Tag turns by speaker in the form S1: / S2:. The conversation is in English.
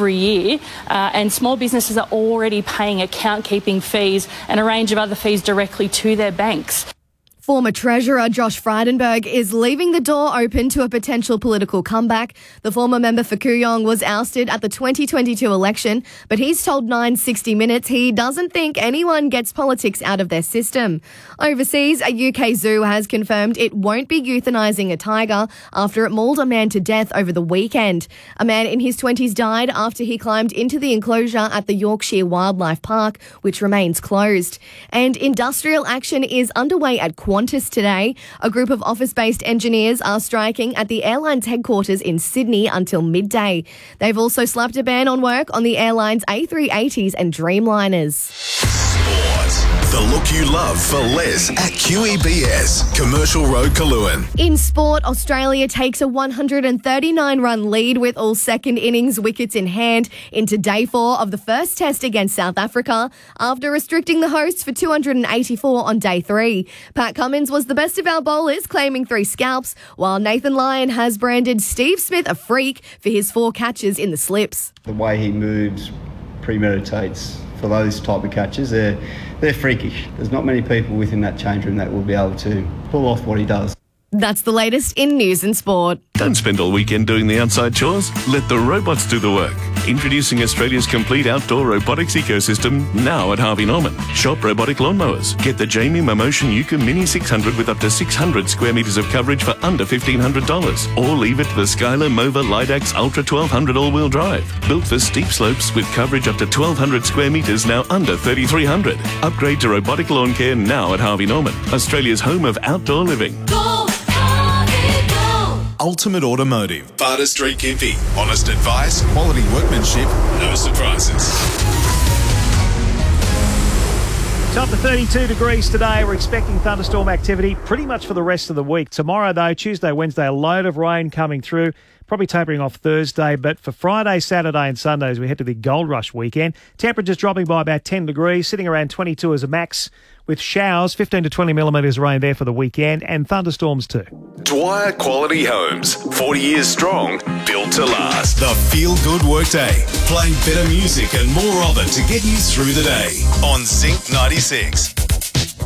S1: every year, and small businesses are already paying account keeping fees and a range of other fees directly to their banks.
S2: Former Treasurer Josh Frydenberg is leaving the door open to a potential political comeback. The former member for Kooyong was ousted at the 2022 election, but he's told 960 Minutes he doesn't think anyone gets politics out of their system. Overseas, a UK zoo has confirmed it won't be euthanising a tiger after it mauled a man to death over the weekend. A man in his 20s died after he climbed into the enclosure at the Yorkshire Wildlife Park, which remains closed. And industrial action is underway at Qantas today. A group of office-based engineers are striking at the airline's headquarters in Sydney until midday. They've also slapped a ban on work on the airline's A380s and Dreamliners.
S3: Sport. The look you love for less at QEBS, Commercial Road, Kaluan.
S2: In sport, Australia takes a 139-run lead with all second innings wickets in hand into day 4 of the first test against South Africa after restricting the hosts for 284 on day 3. Pat Cummins was the best of our bowlers, claiming 3 scalps, while Nathan Lyon has branded Steve Smith a freak for his 4 catches in the slips.
S4: The way he moves premeditates for those type of catches. They're freakish. There's not many people within that change room that will be able to pull off what he does.
S2: That's the latest in news and sport.
S5: Don't spend all weekend doing the outside chores. Let the robots do the work. Introducing Australia's complete outdoor robotics ecosystem now at Harvey Norman. Shop robotic lawnmowers. Get the Jamie Momotion Yuka Mini 600 with up to 600 square metres of coverage for under $1,500. Or leave it to the Skylar Mova Lidax Ultra 1200 all-wheel drive. Built for steep slopes with coverage up to 1,200 square metres, now under $3,300. Upgrade to robotic lawn care now at Harvey Norman, Australia's home of outdoor living.
S3: Ultimate Automotive. Barter Street Gympie. Honest advice, quality workmanship, no surprises.
S6: It's up to 32 degrees today. We're expecting thunderstorm activity pretty much for the rest of the week. Tomorrow, though, Tuesday, Wednesday, a load of rain coming through. Probably tapering off Thursday, but for Friday, Saturday and Sunday as we head to the Gold Rush weekend, temperatures dropping by about 10 degrees, sitting around 22 as a max, with showers, 15 to 20 millimetres of rain there for the weekend, and thunderstorms too.
S3: Dwyer Quality Homes. 40 years strong, built to last. The Feel Good Workday. Playing better music and more of it to get you through the day. On Zinc 96.